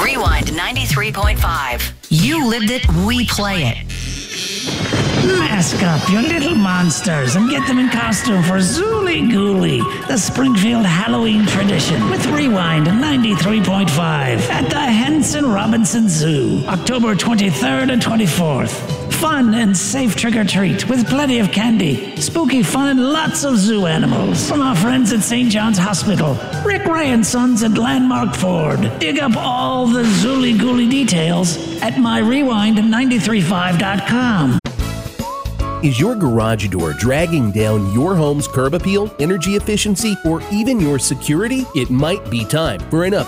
Rewind 93.5. You lived it, we play it. Mask up your little monsters and get them in costume for Zooly Gooly, the Springfield Halloween tradition with Rewind 93.5 at the Henson Robinson Zoo, October 23rd and 24th. Fun and safe trick-or-treat with plenty of candy, spooky fun and lots of zoo animals from our friends at St. John's Hospital, Rick Ray and Sons and Landmark Ford. Dig up all the Zooly Gooly details at myrewind935.com. Is your garage door dragging down your home's curb appeal, energy efficiency, or even your security? It might be time for an update.